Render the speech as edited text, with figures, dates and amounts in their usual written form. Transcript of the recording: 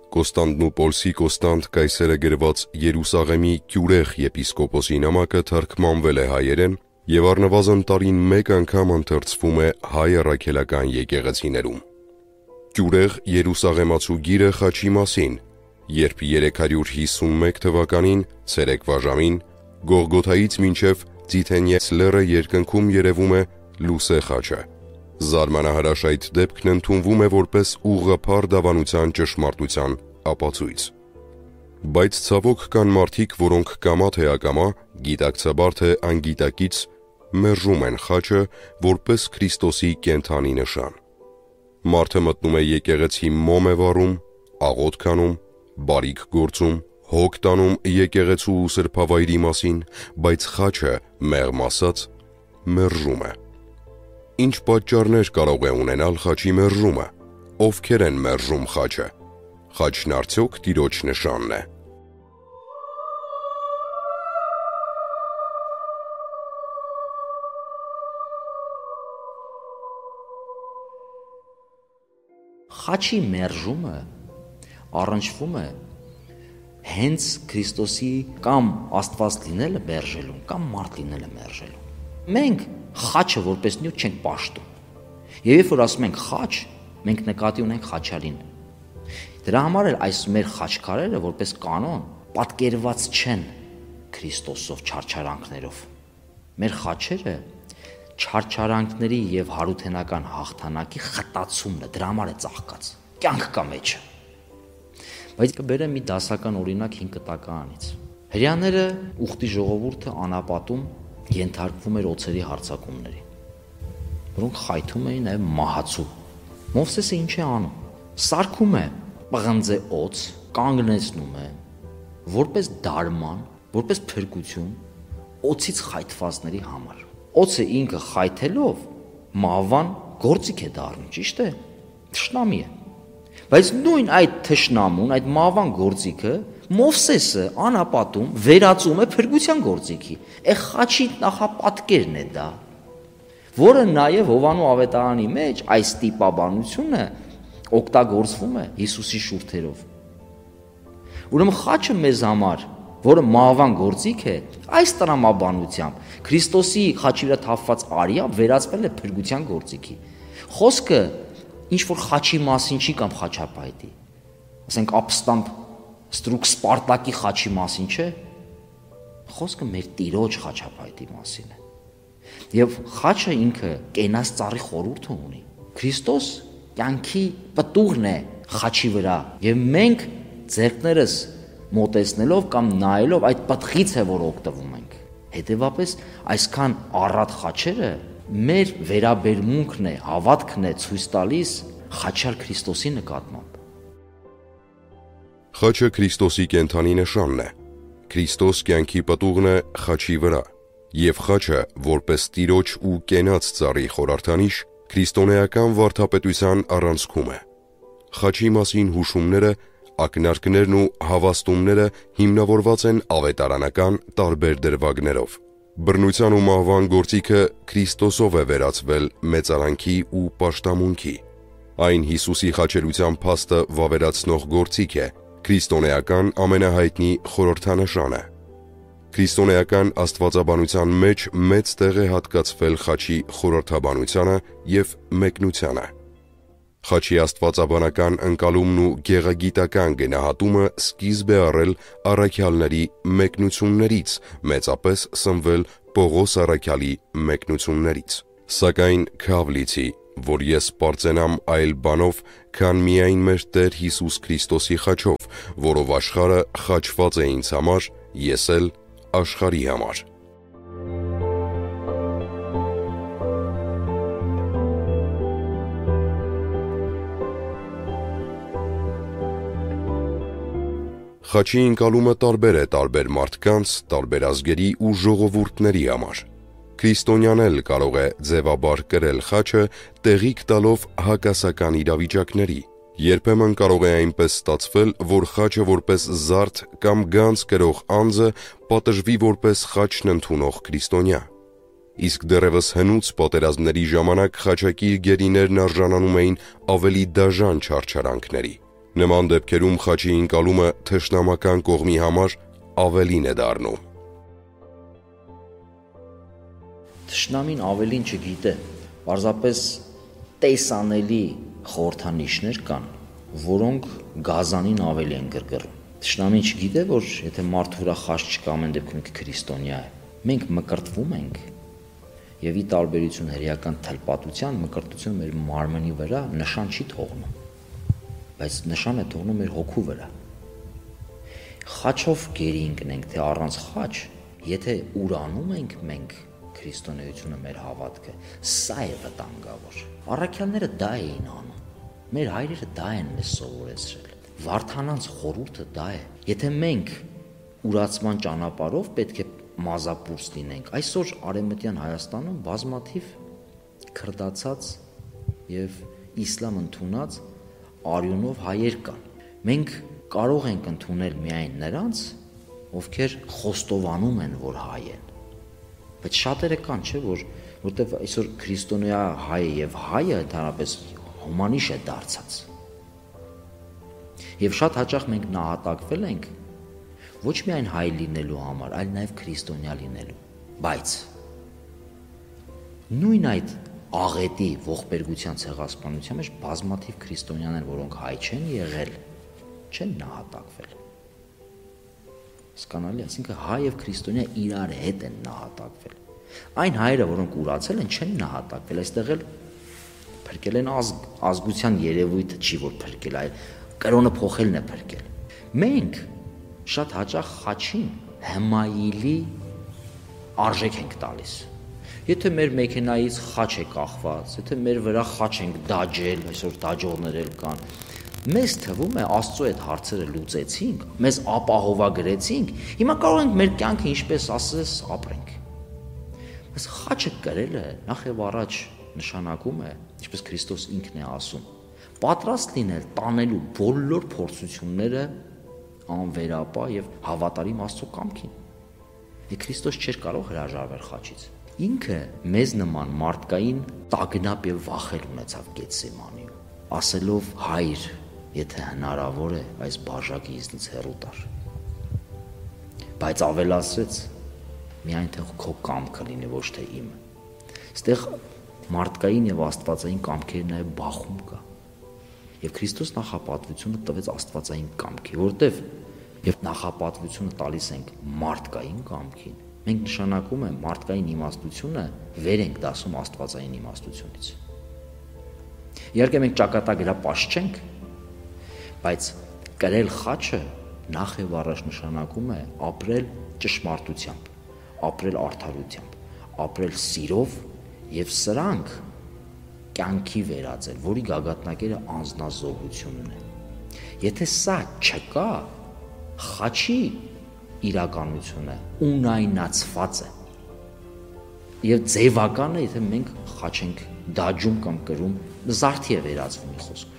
Կոստանդնուպոլսի Կոստանդ Կայսերը գրված Երուսաղեմի Կյուրեղ եպիսկոպոսի նամակը թարգմանվել է հայերեն և առնվազն տարին մեկ անգամ ընթերցվում է հայ առաքելական եկեղեցիներում։ Կյուրեղ Երուսաղեմացու գիրը խաչի մասին, երբ 351 թվականին ցերեկվա ժամին Գողգոթայից մինչև Ձիթենիես լեռը երկնքում երևում է լուսե խաչը։ Զարմանահրաշ այդ դեպքն ընդունվում է որպես ուղղափառ դավանության ճշմարտության ապացույց։ Բայց ցավոք կան մարդիկ, որոնք կամա թե ակամա, գիտակցաբար թե անգիտակից, մերժում են խաչը որպես Քրիստոսի կենդանի նշան։ Մարդը մտնում է եկեղեցի, մոմ է վառում, աղոթք անում, բարիք գործում, հոգ տանում եկեղեցու ու սրբավայրի մասին, բայց խաչը, մեղմ ասած, մերժում է։ Ինչ պատճառներ կարող է ունենալ խաչի մերժումը։ Ովքեր են մերժում խաչը։ Խաչն արդյոք Տիրոջ նշանն է։ Խաչի մերժումը առնչվում է հենց Քրիստոսի կամ Աստված լինելը մերժելուն, կամ մարդ լինելը մերժելուն։ Մենք խաչը որպես նյութ չենք պաշտում։ Եվ երբ որ ասում ենք խաչ, մենք նկատի ունենք խաչարին։ Դրա համար էլ այս մեր խաչքարերը որպես կանոն պատկերված չեն Քրիստոսով չարչարանքներով։ Մեր խաչերը չարչարանքների եւ հարութենական հաղթանակի խտացումն է, դրա համար է ծաղկած։ Կյանք կա մեջը։ Բայց կբերեմ մի դասական օրինակ 5 տականից։ Հրեաները ուխտի ժողովուրդը անապատում ենթարկվում էր օձերի հարձակումների, որոնք խայթում էին նաև մահացու։ Մովսեսը ինչ է անում։ Սարքում է պղնձե օձ, կանգնեցնում է որպես դարման, որպես փրկություն օձից խայթվածների համար։ Օձը ինքը խայթելով մահվան գործիք է դառնում, ճիշտ է։ Թշնամի է։ Բայց նույն այդ թշնամուն, այդ մահվան գործիքը Մովսեսը անապատում վերածում է փրկության գործիքի։ Խաչի նախապատկերն է դա, որը նաև Հովանու ավետարանի մեջ այս տիպաբանությունը օգտագործվում է Հիսուսի շուրթերով։ Ուրեմն խաչը մեզ համար, որը մահվան գործիք է, այս տրամաբանությամբ Քրիստոսի խաչի վրա թափված արյամբ վերածվել է փրկության գործիքի։ Խոսքը ինչ որ խաչի մասին չի կամ խաչապայտի, ասենք ապստամբ Ստրուկ Սպարտակի խաչի մասին չէ, խոսքը մեր Տիրոջ խաչապայտի մասին է։ Եվ խաչը ինքը կենաց ծառի խորհուրդը ունի։ Քրիստոս կյանքի պտուղն է խաչի վրա, եւ մենք ձեռքներս մոտեցնելով կամ նայելով այդ պտղից է, որ օգտվում ենք։ Հետևաբար այսքան առատ խաչերը մեր վերաբերմունքն է, հավատքն է ցույց տալիս խաչյալ Քրիստոսի նկատմամբ։ Խաչը Քրիստոսի կենդանի նշանն է։ Քրիստոս կյանքի պտուղն է խաչի վրա, եւ խաչը որպես Տիրոջ ու կենաց ծառի խորհրդանիշ քրիստոնեական վարդապետության առանցքում է։ Խաչի մասին հուշումները, ակնարկներն ու հավաստումները հիմնավորված են ավետարանական տարբեր դրվագներով։ Բռնության ու մահվան գործիքը Քրիստոսով է վերածվել մեծարանքի ու պաշտամունքի։ Այն Հիսուսի խաչելության փաստը վավերացնող գործիք է, քրիստոնեական ամենահայտնի խորհրդանշանը։ Քրիստոնեական աստվածաբանության մեջ մեծ տեղ է հատկացվել խաչի խորհրդաբանությանը և մեկնությանը։ Խաչի աստվածաբանական ընկալումն ու գեղագիտական գնահատումը սկիզբ է առել առաքյալների մեկնություններից, մեծապես սնվել Պողոս առաքյալի մեկնություններից։ Սակայն քավ լիցի, որ ես պարծենամ այլ բանով, քան միայն մեր Տեր Հիսուս Քրիստոսի խաչով, որով աշխարհը խաչված է ինձ համար, ես էլ աշխարհի համար։ Խաչի ընկալումը տարբեր է տարբեր մարդկանց, տարբեր ազգերի ու ժողովուրդների համար։ Քրիստոնյան էլ կարող է ձևաբար կրել խաչը, տեղիք տալով հակասական իրավիճակների։ Երբեմն կարող է այնպես ստացվել, որ խաչը որպես զարդ կամ գանձ կրող անձը պատժվի որպես խաչն ընդունող քրիստոնյա։ Իսկ դեռևս հնուց պատերազմների ժամանակ խաչակիր գերիներն արժանանում էին ավելի դաժան չարչարանքների։ Նման դեպքերում խաչի ընկալումը թշնամական կողմի համար ավելին է դառնում։ Թշնամին ավելին չգիտե, պարզապես տեսանելի խորհրդանիշներ կան, որոնք գազանին ավելի են գրգռում։ Թշնամին չգիտե, որ եթե մարդու վրա խաչ չկա, ամեն դեպքում ինքը քրիստոնյա է։ Մենք մկրտվում ենք, եւ ի տարբերություն հրեական թլպատության, մկրտությունը մեր մարմնի վրա նշան չի թողնում, բայց նշան է թողնում մեր հոգու վրա։ Խաչով գերի ընկնենք, թե առանց խաչ, եթե ուրանում ենք մենք քրիստոնեությունը մեր հավատքը, սա է վտանգավոր։ Առաքյալները դա էին անում։ Մեր հայրերը դա են մեզ սովորեցրել։ Վարդանանց խորհուրդը դա է։ Եթե մենք ուրացման ճանապարհով պետք է մազապուրս լինենք, այսօր արևմտյան Հայաստանում բազմաթիվ քրդացած եւ իսլամ ընդունած արյունով հայեր կան։ Մենք կարող ենք ընդունել միայն նրանց, ովքեր խոստովանում են, որ հայ են։ Բայց շատերը կան, չէ, որտեվ այսօր քրիստոնյա հայը եւ հայը ընդհանրապես հումանիշ է դարձած։ Եվ շատ հաճախ մենք նահատակվել ենք ոչ միայն հայ լինելու համար, այլ նաեւ քրիստոնյա լինելու։ Բայց նույն այդ աղետի ողբերգության ցեղասպանության մեջ բազմաթիվ քրիստոնյաներ, որոնք հայ չեն եղել, չեն նահատակվել։ Հասկանալի, այսինքն հայ եւ քրիստոնյա իրար հետ են նահատակվել։ Այն հայերը, որոնք ուրացել են, չեն նահատակվել, այստեղ էլ փրկել են ազգության երևույթը չի որ փրկել, այլ կրոնը փոխելն է փրկել։ Մենք շատ հաճախ խաչին հմայիլի արժեք ենք տալիս։ Եթե մեր մեքենայից խաչ է կախված, եթե մեր վրա խաչ ենք դաջել, այսօր դաջողներ էլ կան, մեզ թվում է Աստծո այդ հարցերը լուծեցինք, մեզ ապահովագրեցինք, հիմա կարող ենք մեր կյանքը ինչպես ասես ապրենք։ Բայց խաչը կրելը նախ եւ առաջ նշանակում է, ինչպես Քրիստոս ինքն է ասում, պատրաստ լինել տանելու բոլոր փորձությունները անվերապահ եւ հավատարիմ Աստծո կամքին։ Եվ Քրիստոս չէր կարող հրաժարվել խաչից։ Ինքը մեզ նման մարդկային տագնապ եւ վախեր ունեցավ Գեթսեմանիում, ասելով հայր, եթե հնարավոր է, այս բաժակը ինձնից հեռու տար։ Բայց ավելացրեց, միայն թե քո կամքը լինի, ոչ թե իմը։ Այստեղ մարդկային եւ աստվածային կամքերի նաեւ բախում կա։ Եվ Քրիստոս նախապատվությունը տվեց աստվածային կամքի, որտեվ երբ նախապատվությունը տալիս ենք մարդկային կամքին, մենք նշանակում է մարդկային իմաստությունը վեր ենք դասում աստվածային իմաստությունից։ Իհարկե մենք ճակատագրապաշ չենք, բայց կրել խաչը նախ եւ առաջ նշանակում է ապրել ճշմարտությամբ, ապրել արդարությամբ, ապրել սիրով եւ սրանք կյանքի վերածել, որի գագաթնակերը անձնազոհությունն է։ Եթե սա չկա, խաչի իրականությունը ունայնացված է։ Եվ ձևական է, եթե մենք խաչ ենք դաջում կամ կրում, զարդի է վերածվում մի խոսք։